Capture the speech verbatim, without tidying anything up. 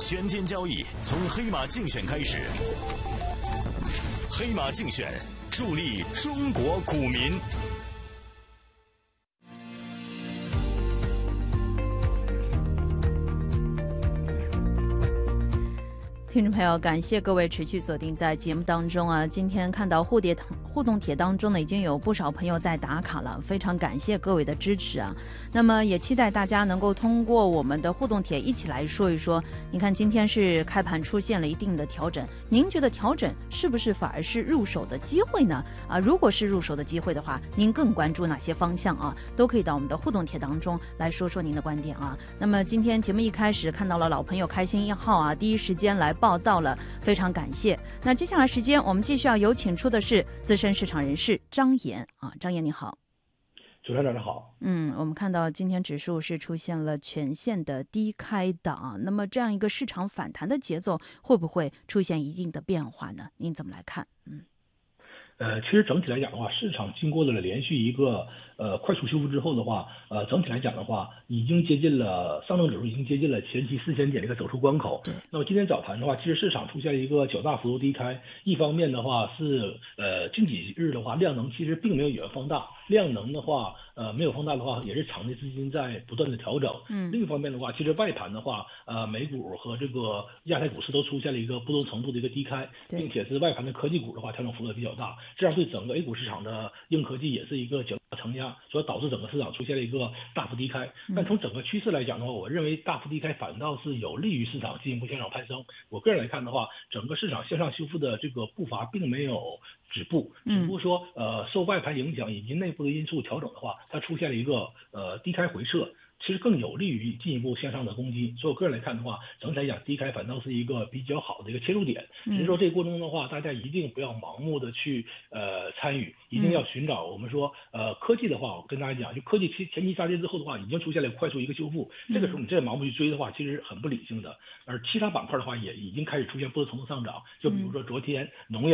全天交易从黑马竞选开始，黑马竞选助力中国股民。 听众朋友，感谢各位持续锁定在节目当中啊！今天看到互帖互动帖当中呢，已经有不少朋友在打卡了，非常感谢各位的支持啊！那么也期待大家能够通过我们的互动帖一起来说一说，你看今天是开盘出现了一定的调整，您觉得调整是不是反而是入手的机会呢？啊，如果是入手的机会的话，您更关注哪些方向啊？都可以到我们的互动帖当中来说说您的观点啊！那么今天节目一开始看到了老朋友开心一号啊，第一时间来报道了，非常感谢。那接下来时间我们继续要有请出的是资深市场人士张岩啊，张岩你好。 主持人好。 嗯，我们看到今天指数是出现了全线的低开档，那么这样一个市场反弹的节奏会不会出现一定的变化呢？您怎么来看？嗯。 呃，其实整体来讲的话，市场经过了连续一个呃快速修复之后的话，呃，整体来讲的话，已经接近了上证指数已经接近了前期四千点的一个走出关口。那么今天早盘的话，其实市场出现了一个较大幅度低开，一方面的话是呃近几日的话量能其实并没有有放大，量能的话呃没有放大的话，也是场内资金在不断的调整。嗯。另一方面的话，其实外盘的话，呃美股和这个亚太股市都出现了一个不同程度的一个低开，并且是外盘的科技股的话调整幅度比较大。这样对整个 A 股市场的硬科技也是一个较大承压，所以导致整个市场出现了一个大幅低开。但从整个趋势来讲的话，我认为大幅低开反倒是有利于市场进一步向上攀升。我个人来看的话，整个市场向上修复的这个步伐并没有止步，只不过说呃受外盘影响以及内部的因素调整的话，它出现了一个呃低开回撤。其实更有利于进一步向上的攻击，所以我个人来看的话，整体来讲低开反倒是一个比较好的一个切入点。只是说这个过程中的话，大家一定不要盲目的去呃参与，一定要寻找我们说呃科技的话，我跟大家讲，就科技前前期杀跌之后的话，已经出现了快速一个修复，这个时候你再盲目去追的话，其实很不理性的。而其他板块的话，也已经开始出现不同程度上涨，就比如说昨天农业